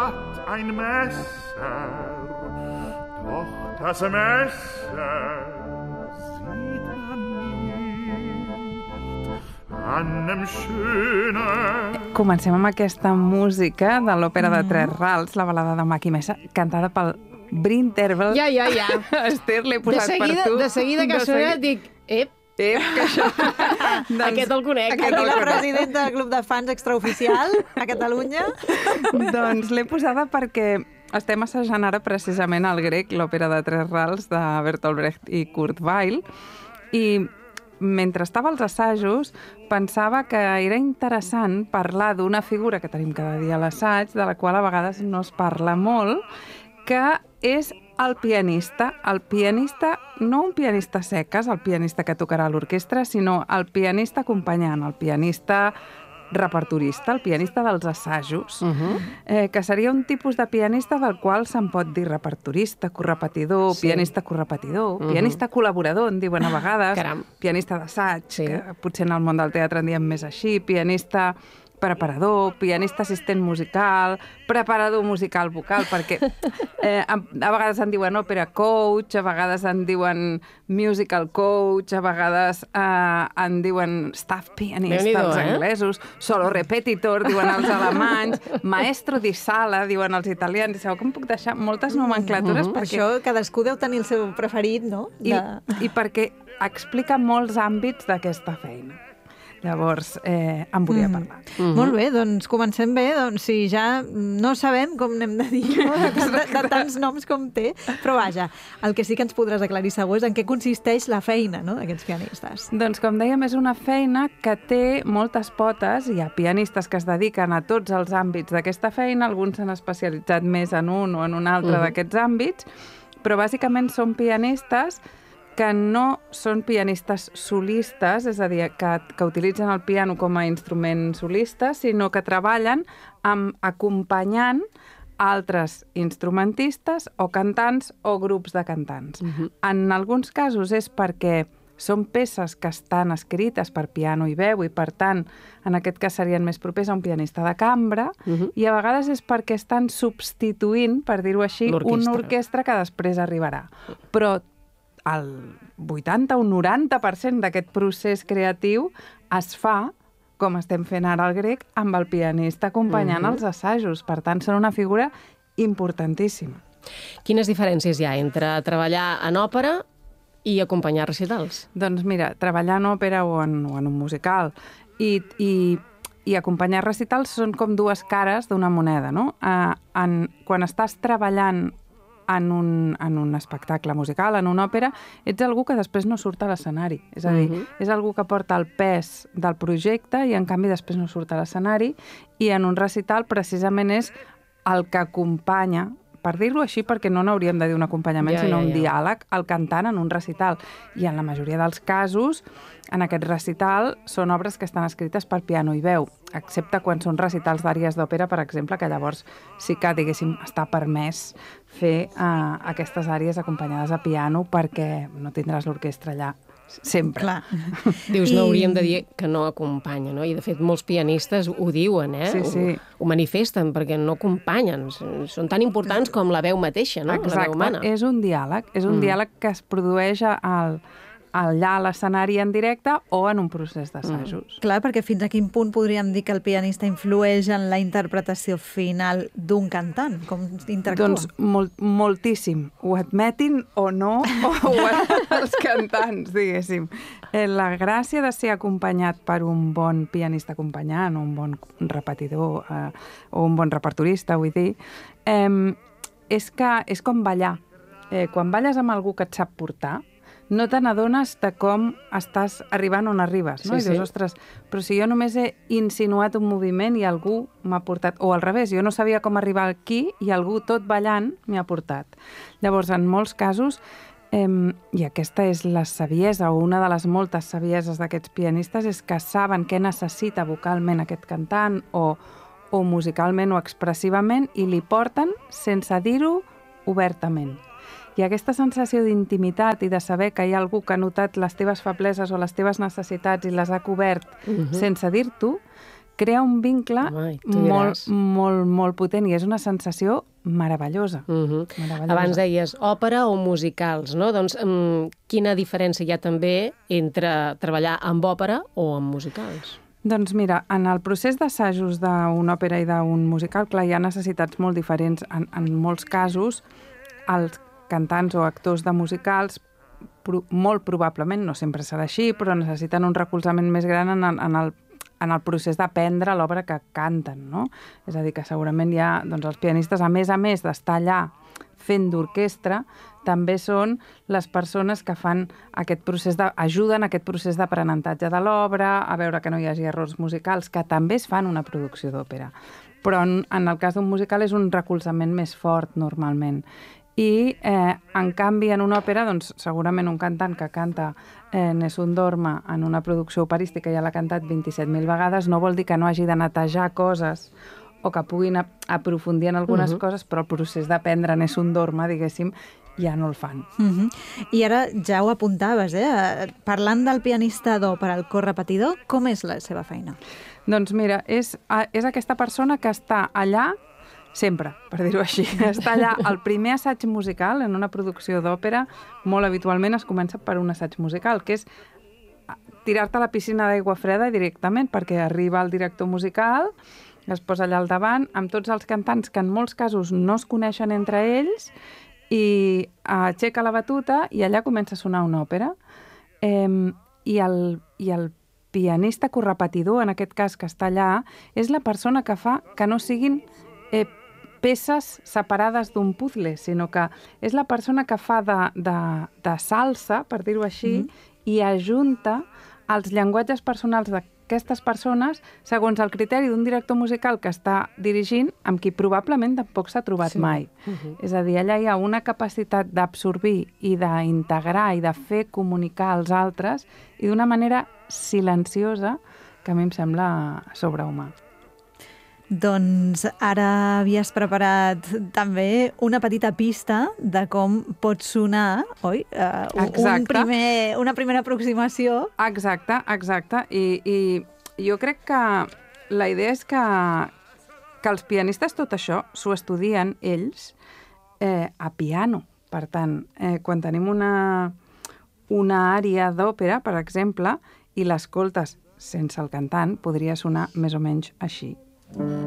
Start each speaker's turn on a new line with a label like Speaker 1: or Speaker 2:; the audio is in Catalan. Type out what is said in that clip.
Speaker 1: hat ein Messer, doch das Messer sieht man nicht an dem schönen...
Speaker 2: Comencem amb aquesta música de l'òpera de Tres Rals, la balada de Maki Mesa, cantada pel Bryn Tervel.
Speaker 3: Ja.
Speaker 2: Esther, l'he posat per tu.
Speaker 3: De seguida que sona dic, que això... Aquest el conec.
Speaker 4: Aquí la presidenta del Club de Fans extraoficial a Catalunya.
Speaker 2: Doncs l'he posada perquè estem assajant ara precisament el grec, l'òpera de Tres Rals de Bertolt Brecht i Kurt Weill, i mentre estava als assajos pensava que era interessant parlar d'una figura que tenim cada dia a l'assaig, de la qual a vegades no es parla molt, que és el pianista, no un pianista seques, el pianista que tocarà a l'orquestra, sinó el pianista acompanyant, el pianista repertorista, el pianista dels assajos, que seria un tipus de pianista del qual se'n pot dir repertorista, correpetidor, pianista correpetidor, pianista col·laborador, en diuen a vegades, pianista d'assaig, que potser en el món del teatre en diem més així, pianista preparador, pianista assistent musical, preparador musical vocal, perquè a vegades en diuen òpera coach, a vegades en diuen musical coach, a vegades en diuen staff pianist, els anglesos, solo repetitor, diuen els alemanys, maestro di sala, diuen els italians, i sabeu que em puc deixar moltes nomenclatures perquè...
Speaker 4: Això cadascú deu tenir el seu preferit, no?
Speaker 2: I perquè explica molts àmbits d'aquesta feina. Llavors, en volia parlar.
Speaker 4: Molt bé, doncs comencem bé. Doncs si ja no sabem com n'hem de dir, no? de tants noms com té, però vaja, el que sí que ens podràs aclarir segur és en què consisteix la feina, no?, d'aquests pianistes.
Speaker 2: Doncs, com dèiem, és una feina que té moltes potes. Hi ha pianistes que es dediquen a tots els àmbits d'aquesta feina, alguns s'han especialitzat més en un o en un altre d'aquests àmbits, però bàsicament són pianistes que no són pianistes solistes, és a dir, que utilitzen el piano com a instrument solista, sinó que treballen acompanyant altres instrumentistes o cantants o grups de cantants. En alguns casos és perquè són peces que estan escrites per piano i veu i, per tant, en aquest cas serien més propers a un pianista de cambra, i a vegades és perquè estan substituint, per dir-ho així, una orquestra que després arribarà. Però el 80 o 90% d'aquest procés creatiu es fa, com estem fent ara al grec, amb el pianista acompanyant els assajos. Per tant, són una figura importantíssima.
Speaker 3: Quines diferències hi ha entre treballar en òpera i acompanyar recitals?
Speaker 2: Doncs mira, treballar en òpera o en un musical i acompanyar recitals són com dues cares d'una moneda, no? Quan estàs treballant en un espectacle musical, en una òpera, ets algú que després no surt a l'escenari. És a dir, és algú que porta el pes del projecte i, en canvi, després no surt a l'escenari, i en un recital precisament és el que acompanya, per dir-ho així, perquè no n'hauríem de dir un acompanyament, sinó un diàleg, el cantant en un recital. I en la majoria dels casos, en aquest recital, són obres que estan escrites per piano i veu, excepte quan són recitals d'àries d'òpera, per exemple, que llavors sí que, diguéssim, està permès fer aquestes àries acompanyades a piano perquè no tindràs l'orquestra allà sempre.
Speaker 4: Clar.
Speaker 3: Dius, no hauríem de dir que no acompanya, no? I, de fet, molts pianistes ho diuen,
Speaker 2: Sí.
Speaker 3: Ho manifesten, perquè no acompanyen. Són tan importants com la veu mateixa, no?
Speaker 2: Exacte.
Speaker 3: La veu humana.
Speaker 2: És un diàleg que es produeix allà a l'escenari en directe o en un procés d'assajos.
Speaker 4: Clar, perquè fins a quin punt podríem dir que el pianista influeix en la interpretació final d'un cantant? Com interactua?
Speaker 2: Doncs moltíssim. Ho admetin o no, els cantants, diguéssim. La gràcia de ser acompanyat per un bon pianista acompanyant, o un bon repetidor, o un bon repertorista, vull dir, és que és com ballar. Quan balles amb algú que et sap portar, no te n'adones de com estàs arribant on arribes, no? I dius, ostres, però si jo només he insinuat un moviment i algú m'ha portat... O al revés, jo no sabia com arribar aquí i algú tot ballant m'ha portat. Llavors, en molts casos, i aquesta és la saviesa, o una de les moltes savieses d'aquests pianistes, és que saben què necessita vocalment aquest cantant o musicalment o expressivament i li porten sense dir-ho obertament. I aquesta sensació d'intimitat i de saber que hi ha algú que ha notat les teves febleses o les teves necessitats i les ha cobert sense dir-t'ho, crea un vincle
Speaker 3: tu
Speaker 2: molt,
Speaker 3: diràs.
Speaker 2: molt potent i és una sensació meravellosa. Meravellosa.
Speaker 3: Abans deies òpera o musicals, no? Doncs quina diferència hi ha també entre treballar amb òpera o amb musicals?
Speaker 2: Doncs mira, en el procés d'assajos d'una òpera i d'un musical, clar, hi ha necessitats molt diferents. En molts casos, els cantants o actors de musicals molt probablement, no sempre serà així, però necessiten un recolzament més gran en el procés d'aprendre l'obra que canten, no? És a dir, que segurament hi ha, doncs, els pianistes, a més d'estar allà fent d'orquestra, també són les persones que fan aquest procés ajuden a aquest procés d'aprenentatge de l'obra, a veure que no hi hagi errors musicals, que també es fan una producció d'òpera. Però en el cas d'un musical és un recolzament més fort, normalment. I, en canvi, en una òpera, doncs, segurament un cantant que canta Nessun Dorma en una producció operística i ja l'ha cantat 27.000 vegades, no vol dir que no hagi de netejar coses o que puguin aprofundir en algunes coses, però el procés d'aprendre Nessun Dorma, diguéssim, ja no el fan.
Speaker 4: I ara ja ho apuntaves, parlant del pianista d'òpera, el correpetidor, com és la seva feina?
Speaker 2: Doncs mira, és aquesta persona que està allà sempre, per dir-ho així. Està allà. El primer assaig musical en una producció d'òpera, molt habitualment es comença per un assaig musical, que és tirar-te a la piscina d'aigua freda directament, perquè arriba el director musical, es posa allà al davant, amb tots els cantants que en molts casos no es coneixen entre ells, i aixeca la batuta i allà comença a sonar una òpera. I el pianista correpetidor, en aquest cas que està allà, és la persona que fa que no siguin peces separades d'un puzzle, sinó que és la persona que fa de salsa, per dir-ho així, i ajunta els llenguatges personals d'aquestes persones segons el criteri d'un director musical que està dirigint, amb qui probablement tampoc s'ha trobat mai. És a dir, allà hi ha una capacitat d'absorbir i d'integrar i de fer comunicar als altres i d'una manera silenciosa que a mi em sembla sobrehumà.
Speaker 4: Doncs ara havies preparat també una petita pista de com pot sonar, oi? Una primera aproximació.
Speaker 2: Exacte. I jo crec que la idea és que els pianistes tot això s'ho estudien ells a piano. Per tant, quan tenim una ària d'òpera, per exemple, i l'escoltes sense el cantant, podria sonar més o menys així.